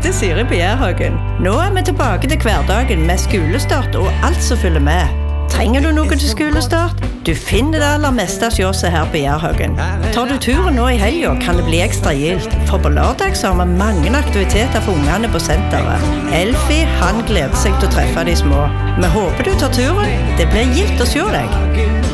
heter Siri Bjerghaugen. Nå vi tilbake til hverdagen med skolestart og alt som følger med. Trenger du noe til skolestart? Du finner det aller meste hos oss her på Bjerghaugen. Tar du turen nå i helgen, kan det bli ekstra gildt. For på lørdag så har vi mange aktiviteter for ungene på senteret. Elfie, han gleder seg til å treffe de små. Vi håper du tar turen. Det blir gildt å se deg.